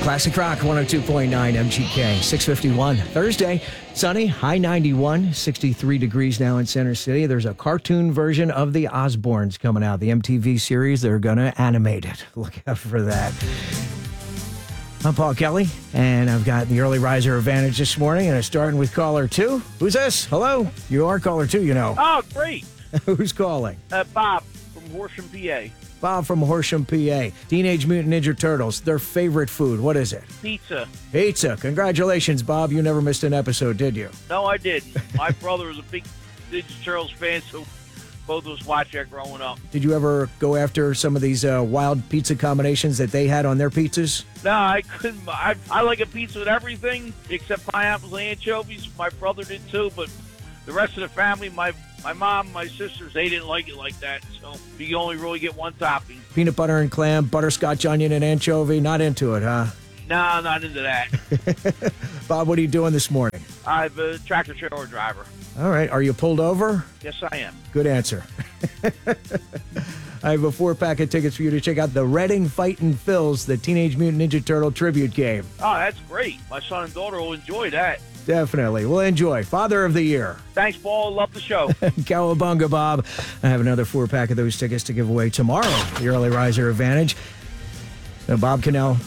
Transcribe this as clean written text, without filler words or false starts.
Classic Rock 102.9 MGK, 651. Thursday, sunny, high 91, 63 degrees now in Center City. There's a cartoon version of the Osbournes coming out, the MTV series. They're going to animate it. Look out for that. I'm Paul Kelly, and I've got the early riser advantage this morning, and it's starting with caller 2. Who's this? Hello? You are caller 2, you know. Oh, great. Who's calling? Bob from Horsham, PA. Bob from Horsham, PA. Teenage Mutant Ninja Turtles, their favorite food. What is it? Pizza. Pizza. Congratulations, Bob. You never missed an episode, did you? No, I didn't. My brother was a big Ninja Turtles fan, so both of us watched that growing up. Did you ever go after some of these wild pizza combinations that they had on their pizzas? No, I couldn't. I like a pizza with everything except pineapples and anchovies. My brother did too, but the rest of the family, my mom, my sisters, they didn't like it like that. So you only really get one topping. Peanut butter and clam, butterscotch, onion, and anchovy. Not into it, huh? No, not into that. Bob, what are you doing this morning? I'm a tractor trailer driver. All right. Are you pulled over? Yes, I am. Good answer. I have a 4-pack of tickets for you to check out the Reading Fightin' Phils, the Teenage Mutant Ninja Turtle tribute game. Oh, that's great. My son and daughter will enjoy that. Definitely. We'll enjoy. Father of the Year. Thanks, Paul. Love the show. Cowabunga, Bob. I have another 4-pack of those tickets to give away tomorrow. The early riser advantage. Now, Bob Cannell